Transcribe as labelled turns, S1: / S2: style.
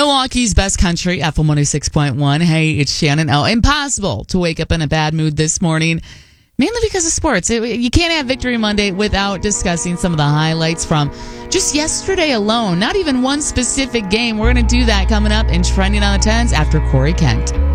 S1: Milwaukee's best country, FM 106.1. Hey, it's Shannon. Oh, impossible to wake up in a bad mood this morning, mainly because of sports. You can't have Victory Monday without discussing some of the highlights from just yesterday alone. Not even one specific game. We're going to do that coming up in Trending on the 10s after Corey Kent.